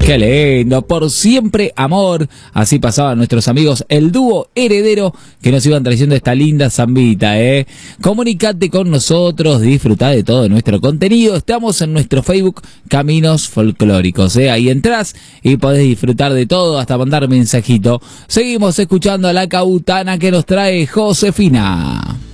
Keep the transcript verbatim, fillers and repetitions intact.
Qué lindo, por siempre amor. Así pasaban nuestros amigos, el dúo Heredero, que nos iban trayendo esta linda zambita, ¿eh? Comunicate con nosotros, disfrutá de todo nuestro contenido. Estamos en nuestro Facebook Caminos Folclóricos, ¿eh? Ahí entrás y podés disfrutar de todo, hasta mandar mensajito. Seguimos escuchando a la cautana que nos trae Josefina.